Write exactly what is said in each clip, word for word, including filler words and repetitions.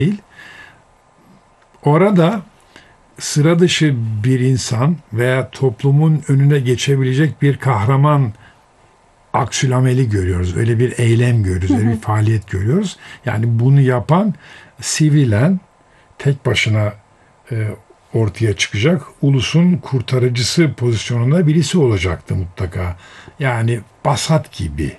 değil. Orada sıra dışı bir insan veya toplumun önüne geçebilecek bir kahraman aksülameli görüyoruz. Öyle bir eylem görüyoruz, öyle bir faaliyet görüyoruz. Yani bunu yapan sivilen tek başına e, ortaya çıkacak, ulusun kurtarıcısı pozisyonunda birisi olacaktı mutlaka. Yani Basat gibi,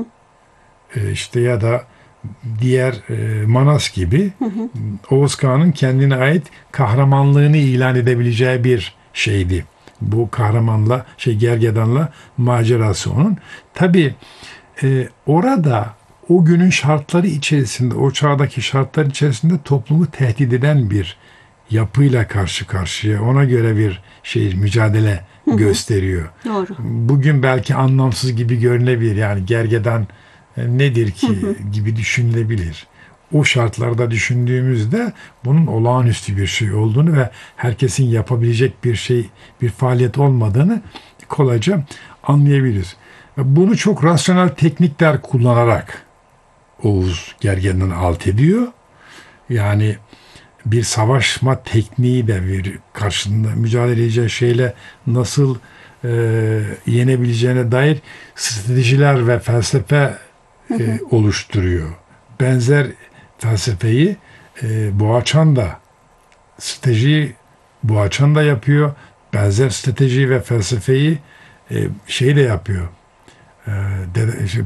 e, işte ya da diğer e, Manas gibi Oğuz Kağan'ın kendine ait kahramanlığını ilan edebileceği bir şeydi. Bu kahramanla, şey Gergedan'la macerası onun. Tabii e, orada o günün şartları içerisinde, o çağdaki şartlar içerisinde toplumu tehdit eden bir yapıyla karşı karşıya. Ona göre bir şey mücadele gösteriyor. Doğru. Bugün belki anlamsız gibi görünebilir. Yani Gergedan e, nedir ki gibi düşünülebilir. O şartlarda düşündüğümüzde bunun olağanüstü bir şey olduğunu ve herkesin yapabilecek bir şey, bir faaliyet olmadığını kolayca anlayabiliriz. Bunu çok rasyonel teknikler kullanarak Oğuz Gergedan'ı alt ediyor. Yani bir savaşma tekniği de bir karşında mücadele edeceği şeyle nasıl e, yenebileceğine dair stratejiler ve felsefe e, oluşturuyor. Benzer felsefeyi e, Boğaçan da strateji Boğaçan da yapıyor. Benzer strateji ve felsefeyi e, şey de yapıyor. E, de, şey,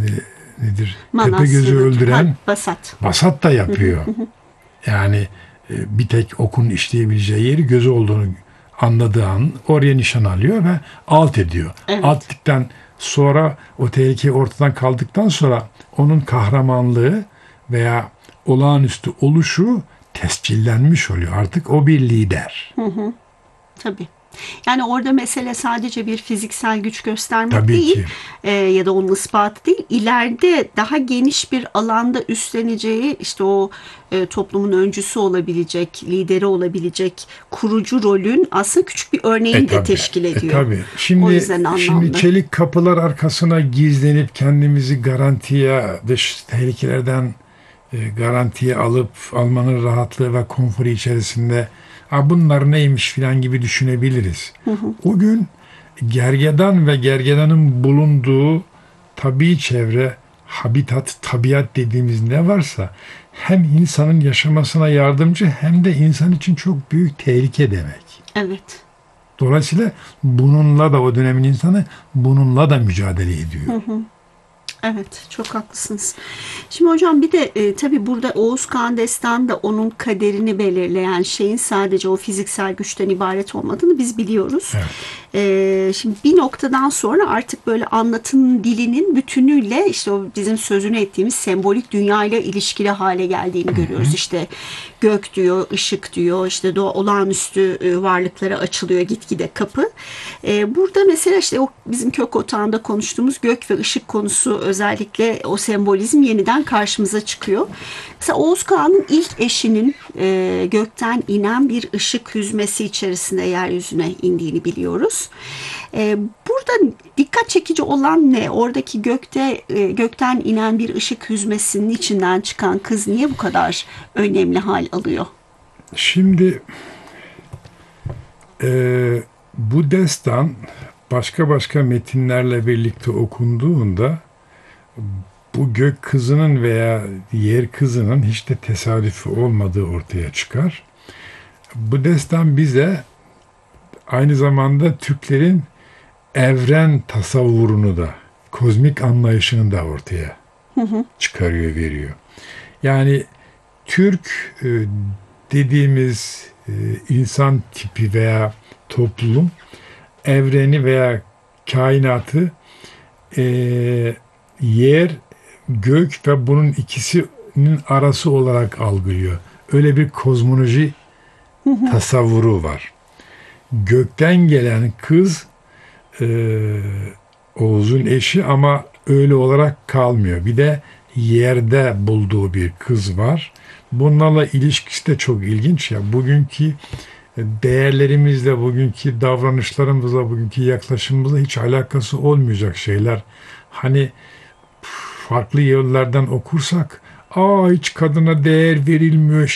nedir? Tepegöz'ü öldüren Basat. Basat da yapıyor. Yani e, bir tek okun işleyebileceği yeri gözü olduğunu anladığı an oraya nişan alıyor ve alt ediyor. Evet. Alt ettikten sonra o tehlike ortadan kaldıktan sonra onun kahramanlığı veya olağanüstü oluşu tescillenmiş oluyor. Artık o bir lider. Hı hı. Tabii. Yani orada mesele sadece bir fiziksel güç göstermek Tabii değil ki. e, ya da onun ispatı değil. İleride daha geniş bir alanda üstleneceği işte o e, toplumun öncüsü olabilecek, lideri olabilecek kurucu rolün aslında küçük bir örneğini E, de tabii. teşkil E, ediyor. tabii. Şimdi, O yüzden anlamlı. şimdi çelik kapılar arkasına gizlenip kendimizi garantiye, dış tehlikelerden e, garantiye alıp almanın rahatlığı ve konforu içerisinde "Ha, bunlar neymiş" filan gibi düşünebiliriz. O gün gergedan ve gergedanın bulunduğu tabii çevre, habitat, tabiat dediğimiz ne varsa hem insanın yaşamasına yardımcı hem de insan için çok büyük tehlike demek. Evet. Dolayısıyla bununla da o dönemin insanı bununla da mücadele ediyor. Evet, çok haklısınız. Şimdi hocam bir de e, tabii burada Oğuz Kağan Destanı da onun kaderini belirleyen şeyin sadece o fiziksel güçten ibaret olmadığını biz biliyoruz. Evet. E, şimdi bir noktadan sonra artık böyle anlatım dilinin bütünüyle işte o bizim sözünü ettiğimiz sembolik dünya ile ilişkili hale geldiğini görüyoruz. İşte gök diyor, ışık diyor, işte doğa olağanüstü e, varlıklara açılıyor gitgide kapı. E, burada mesela işte o bizim kök otağında konuştuğumuz gök ve ışık konusu özellikle o sembolizm yeniden karşımıza çıkıyor. Mesela Oğuz Kağan'ın ilk eşinin e, gökten inen bir ışık hüzmesi içerisinde yeryüzüne indiğini biliyoruz. E, burada dikkat çekici olan ne? Oradaki gökte e, gökten inen bir ışık hüzmesinin içinden çıkan kız niye bu kadar önemli hal alıyor? Şimdi e, bu destan başka başka metinlerle birlikte okunduğunda bu gök kızının veya yer kızının hiç de tesadüfi olmadığı ortaya çıkar. Bu destan bize aynı zamanda Türklerin evren tasavvurunu da, kozmik anlayışını da ortaya çıkarıyor, veriyor. Yani Türk e, dediğimiz e, insan tipi veya toplum evreni veya kainatı e, yer, gök ve bunun ikisinin arası olarak algılıyor. Öyle bir kozmoloji tasavvuru var. Gökten gelen kız e, Oğuz'un eşi ama öyle olarak kalmıyor. Bir de yerde bulduğu bir kız var. Bunlarla ilişkisi de çok ilginç ya. Bugünkü değerlerimizle, bugünkü davranışlarımızla, bugünkü yaklaşımımızla hiç alakası olmayacak şeyler. Hani farklı yollardan okursak aa hiç kadına değer verilmiyor,